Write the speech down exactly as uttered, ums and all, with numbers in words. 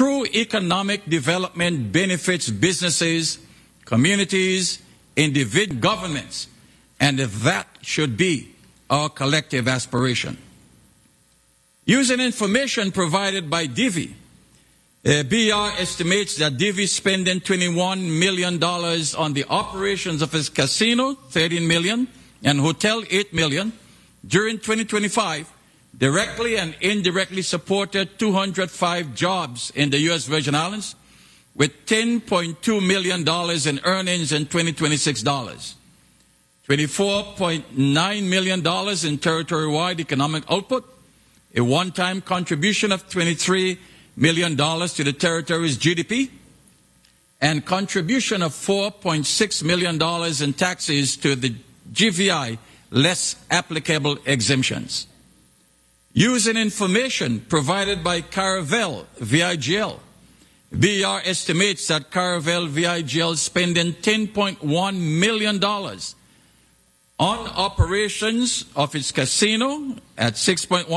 True economic development benefits businesses, communities, individual governments, and that should be our collective aspiration. Using information provided by D V I, uh, B R estimates that D V I is spending twenty-one million dollars on the operations of its casino, thirteen million dollars, and hotel, eight million dollars. During twenty twenty-five, directly and indirectly supported two hundred five jobs in the U S Virgin Islands, with ten point two million dollars in earnings in twenty twenty-six dollars. twenty-four point nine million dollars in territory-wide economic output, a one-time contribution of twenty-three million dollars to the territory's G D P, and contribution of four point six million dollars in taxes to the G V I less applicable exemptions. Using information provided by Caravel V I G L, B R estimates that Caravel V I G L is spending ten point one million dollars on operations of its casino at six point one